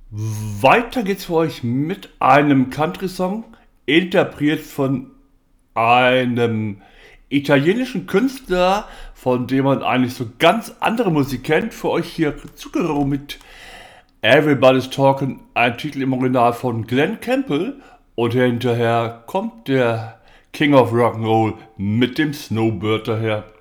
Weiter geht's für euch mit einem Country-Song, interpretiert von einem italienischen Künstler, von dem man eigentlich so ganz andere Musik kennt. Für euch hier Zucchero mit Everybody's Talking, ein Titel im Original von Glenn Campbell. Und hinterher kommt der King of Rock'n'Roll mit dem Snowbird daher.